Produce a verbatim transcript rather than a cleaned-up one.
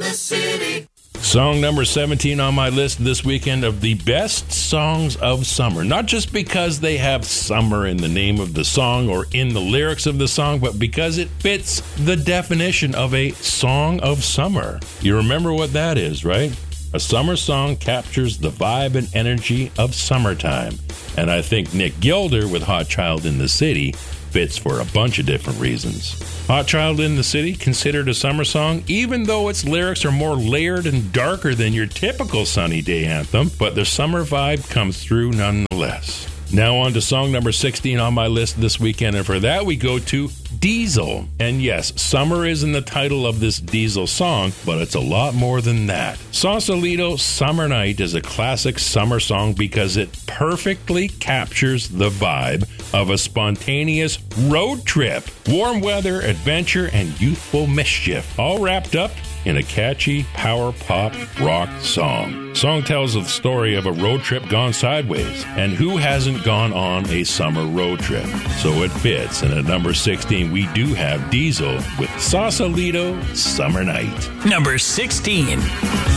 the city. Song number seventeen on my list this weekend of the best songs of summer. Not just because they have summer in the name of the song or in the lyrics of the song, but because it fits the definition of a song of summer. You remember what that is, right? A summer song captures the vibe and energy of summertime. And I think Nick Gilder with Hot Child in the City fits for a bunch of different reasons. Hot Child in the City, considered a summer song, even though its lyrics are more layered and darker than your typical sunny day anthem, but the summer vibe comes through nonetheless. Now on to song number sixteen on my list this weekend, and for that we go to Diesel. And yes, summer is in the title of this Diesel song, but it's a lot more than that. Sausalito Summer Night is a classic summer song because it perfectly captures the vibe of a spontaneous road trip. Warm weather, adventure, and youthful mischief, all wrapped up in a catchy power pop rock song. Song tells the story of a road trip gone sideways, and who hasn't gone on a summer road trip? So it fits, and at number sixteen we do have Diesel with Sausalito Summer Night. Number sixteen.